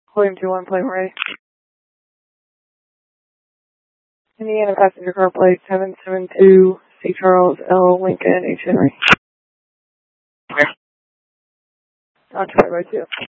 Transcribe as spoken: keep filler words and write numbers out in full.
William two one, plane ready. Indiana passenger car plate seven seven two, C. Charles L. Lincoln H. Henry. Okay. I'll try by two.